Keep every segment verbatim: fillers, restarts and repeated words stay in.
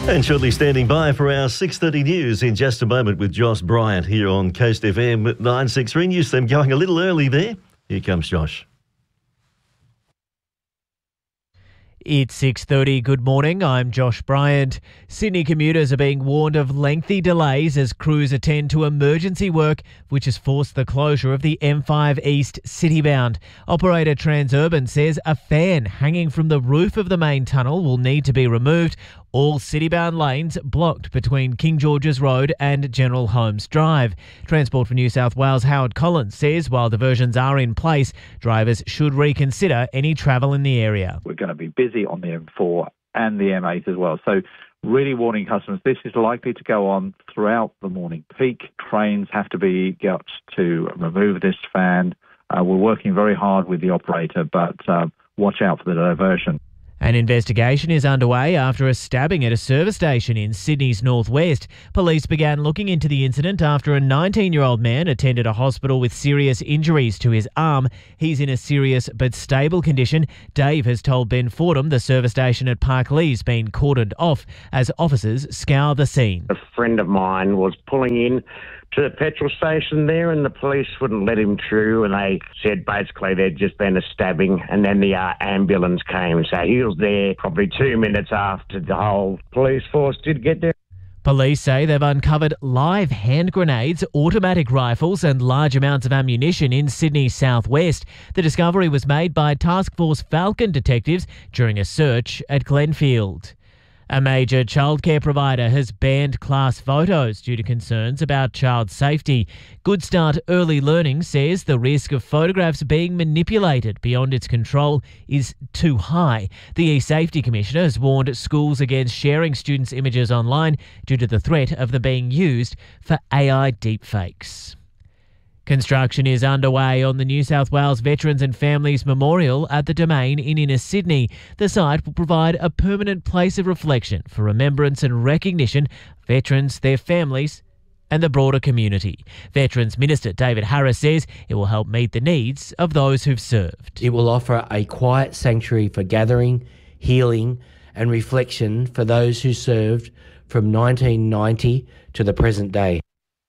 And shortly standing by for our six thirty news in just a moment with Josh Bryant here on Coast F M nine sixty-three News. Them going a little early there. Here comes Josh. It's six thirty. Good morning. I'm Josh Bryant. Sydney commuters are being warned of lengthy delays as crews attend to emergency work, which has forced the closure of the M five East citybound. Operator Transurban says a fan hanging from the roof of the main tunnel will need to be removed. All citybound lanes blocked between King George's Road and General Holmes Drive. Transport for New South Wales Howard Collins says while diversions are in place, drivers should reconsider any travel in the area. We're going to be busy on the M four and the M eight as well. So really warning customers, this is likely to go on throughout the morning peak. Trains have to be got to remove this fan. Uh, we're working very hard with the operator, but uh, watch out for the diversion. An investigation is underway after a stabbing at a service station in Sydney's northwest. Police began looking into the incident after a nineteen-year-old man attended a hospital with serious injuries to his arm. He's in a serious but stable condition. Dave has told Ben Fordham the service station at Parklee's been cordoned off as officers scour the scene. A friend of mine was pulling in to the petrol station there and the police wouldn't let him through, and they said basically there'd just been a stabbing, and then the uh, ambulance came. So he was there probably two minutes after the whole police force did get there. Police say they've uncovered live hand grenades, automatic rifles and large amounts of ammunition in Sydney's southwest. The discovery was made by Task Force Falcon detectives during a search at Glenfield. A major childcare provider has banned class photos due to concerns about child safety. Good Start Early Learning says the risk of photographs being manipulated beyond its control is too high. The eSafety Commissioner has warned schools against sharing students' images online due to the threat of them being used for A I deepfakes. Construction is underway on the New South Wales Veterans and Families Memorial at the Domain in Inner Sydney. The site will provide a permanent place of reflection for remembrance and recognition of veterans, their families and the broader community. Veterans Minister David Harris says it will help meet the needs of those who've served. It will offer a quiet sanctuary for gathering, healing and reflection for those who served from nineteen ninety to the present day.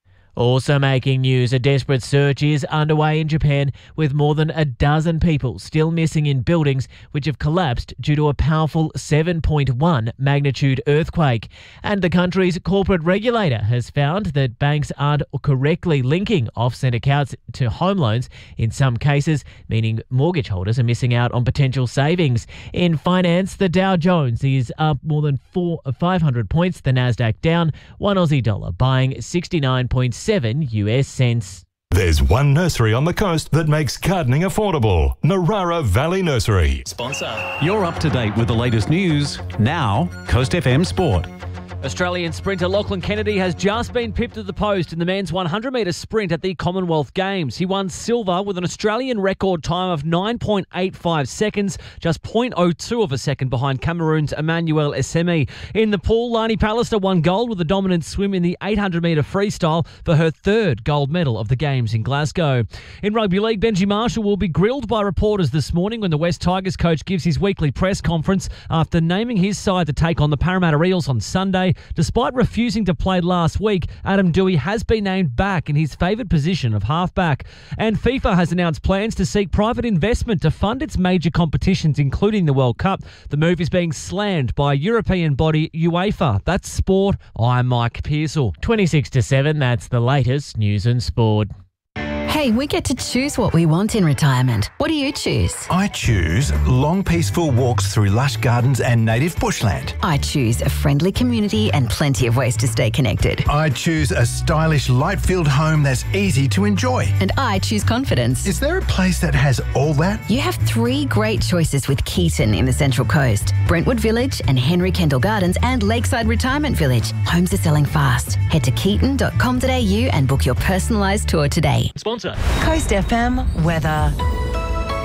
Also making news, a desperate search is underway in Japan with more than a dozen people still missing in buildings which have collapsed due to a powerful seven point one magnitude earthquake. And the country's corporate regulator has found that banks aren't correctly linking off-sent accounts to home loans in some cases, meaning mortgage holders are missing out on potential savings. In finance, the Dow Jones is up more than four, five hundred points, the Nasdaq down, one Aussie dollar buying sixty-nine point seven U S cents. There's one nursery on the coast that makes gardening affordable. Narara Valley Nursery. Sponsor. You're up to date with the latest news. Now, Coast F M Sport. Australian sprinter Lachlan Kennedy has just been pipped at the post in the men's one hundred metre sprint at the Commonwealth Games. He won silver with an Australian record time of nine point eight five seconds, just zero point zero two of a second behind Cameroon's Emmanuel Essemi. In the pool, Lani Pallister won gold with a dominant swim in the eight hundred metre freestyle for her third gold medal of the Games in Glasgow. In rugby league, Benji Marshall will be grilled by reporters this morning when the West Tigers coach gives his weekly press conference after naming his side to take on the Parramatta Eels on Sunday. Despite refusing to play last week, Adam Doueihi has been named back in his favoured position of halfback. And FIFA has announced plans to seek private investment to fund its major competitions, including the World Cup. The move is being slammed by European body UEFA. That's sport. I'm Mike Pearsall. twenty-six to seven, that's the latest news and sport. Hey, we get to choose what we want in retirement. What do you choose? I choose long, peaceful walks through lush gardens and native bushland. I choose a friendly community and plenty of ways to stay connected. I choose a stylish, light-filled home that's easy to enjoy. And I choose confidence. Is there a place that has all that? You have three great choices with Keaton in the Central Coast, Brentwood Village and Henry Kendall Gardens and Lakeside Retirement Village. Homes are selling fast. Head to keaton dot com dot a u and book your personalised tour today. Sponsor. Coast F M weather.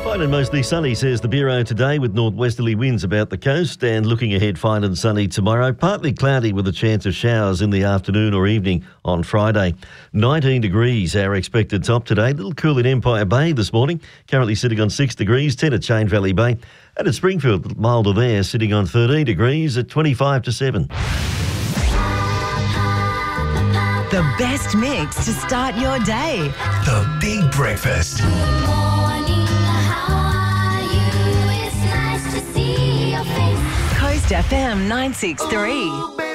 Fine and mostly sunny, says the Bureau today, with northwesterly winds about the coast, and looking ahead, fine and sunny tomorrow. Partly cloudy with a chance of showers in the afternoon or evening on Friday. nineteen degrees, our expected top today. A little cool in Empire Bay this morning. Currently sitting on six degrees, ten at Chain Valley Bay. And at Springfield, milder there, sitting on thirteen degrees at twenty-five to seven. The best mix to start your day. The Big Breakfast. Coast F M nine six three.